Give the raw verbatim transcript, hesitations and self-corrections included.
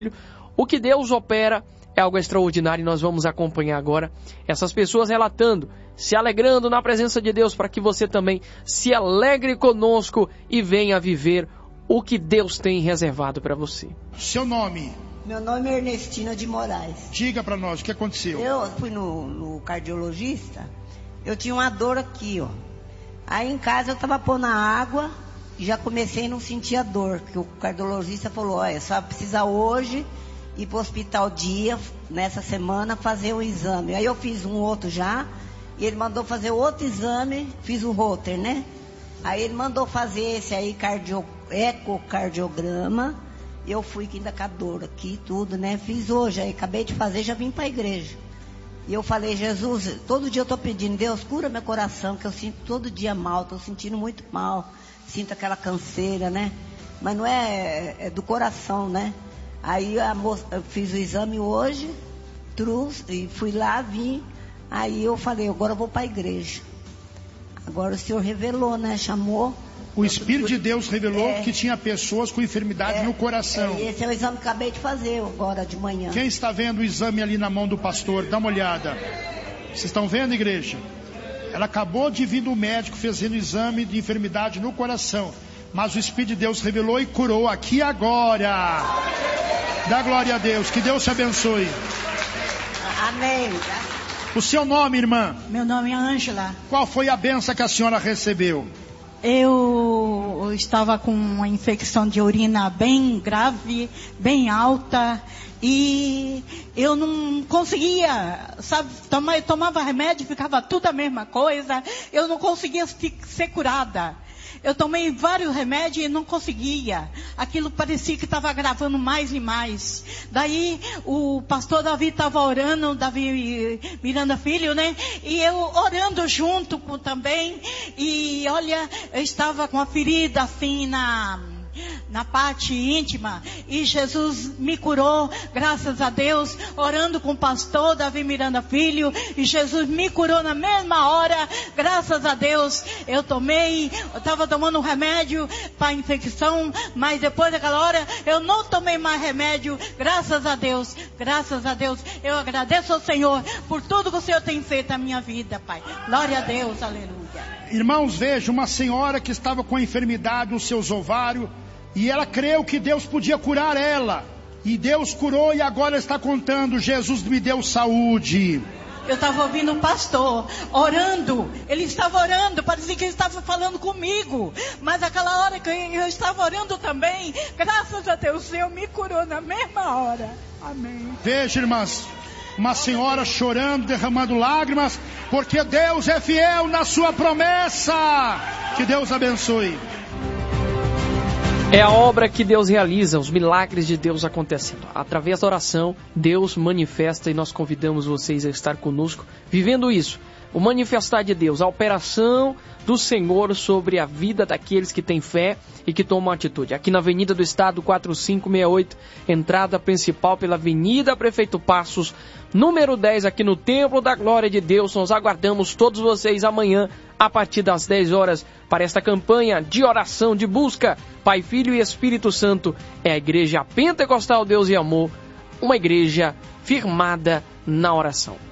O que Deus opera é algo extraordinário e nós vamos acompanhar agora essas pessoas relatando, se alegrando na presença de Deus, para que você também se alegre conosco e venha viver o que Deus tem reservado para você. Seu nome? Meu nome é Ernestina de Moraes. Diga para nós o que aconteceu. Eu fui no, no cardiologista, eu tinha uma dor aqui, ó. Aí em casa eu tava pondo a água e já comecei a não sentir a dor, que o cardiologista falou, olha, só precisa hoje ir pro hospital dia, nessa semana, fazer um exame. Aí eu fiz um outro já, e ele mandou fazer outro exame, fiz o Holter, né? Aí ele mandou fazer esse aí, cardio, ecocardiograma. Eu fui que ainda com a dor aqui, tudo, né? Fiz hoje, aí acabei de fazer, já vim para a igreja. E eu falei, Jesus, todo dia eu tô pedindo, Deus, cura meu coração, que eu sinto todo dia mal, tô sentindo muito mal. Sinto aquela canseira, né? Mas não é, é do coração, né? Aí a moça, eu fiz o exame hoje, trouxe, e fui lá, vim. Aí eu falei, agora eu vou para a igreja. Agora o Senhor revelou, né? Chamou. O Espírito de Deus revelou é, que tinha pessoas com enfermidade é, no coração. É, esse é o exame que acabei de fazer agora de manhã. Quem está vendo o exame ali na mão do pastor? Dá uma olhada. Vocês estão vendo, igreja? Ela acabou de vir do médico fazendo exame de enfermidade no coração. Mas o Espírito de Deus revelou e curou aqui agora. Dá glória a Deus. Que Deus te abençoe. Amém. O seu nome, irmã? Meu nome é Ângela. Qual foi a benção que a senhora recebeu? Eu estava com uma infecção de urina bem grave, bem alta, e eu não conseguia, sabe, tomava, tomava remédio, ficava tudo a mesma coisa, eu não conseguia ser curada. Eu tomei vários remédios e não conseguia. Aquilo parecia que estava agravando mais e mais. Daí o pastor Davi estava orando, Davi Miranda Filho, né? E eu orando junto com também. E olha, eu estava com a ferida assim na... na parte íntima, e Jesus me curou, graças a Deus, orando com o pastor Davi Miranda Filho, e Jesus me curou na mesma hora, graças a Deus. Eu tomei, eu estava tomando um remédio para infecção, mas depois daquela hora, eu não tomei mais remédio, graças a Deus, graças a Deus. Eu agradeço ao Senhor por tudo que o Senhor tem feito na minha vida, Pai. Glória a Deus, aleluia. Irmãos, veja, uma senhora que estava com a enfermidade nos seus ovários, e ela creu que Deus podia curar ela. E Deus curou, e agora está contando, Jesus me deu saúde. Eu estava ouvindo um pastor orando, ele estava orando, parecia que ele estava falando comigo, mas aquela hora que eu estava orando também, graças a Deus, o Senhor me curou na mesma hora. Amém. Veja, irmãs, uma senhora chorando, derramando lágrimas, porque Deus é fiel na sua promessa. Que Deus abençoe. É a obra que Deus realiza, os milagres de Deus acontecendo. Através da oração, Deus manifesta, e nós convidamos vocês a estar conosco, vivendo isso. O manifestar de Deus, a operação do Senhor sobre a vida daqueles que têm fé e que tomam atitude. Aqui na Avenida do Estado, quatro cinco seis oito, entrada principal pela Avenida Prefeito Passos, número dez, aqui no Templo da Glória de Deus. Nós aguardamos todos vocês amanhã, a partir das dez horas, para esta campanha de oração, de busca. Pai, Filho e Espírito Santo é a Igreja Pentecostal Deus e Amor, uma igreja firmada na oração.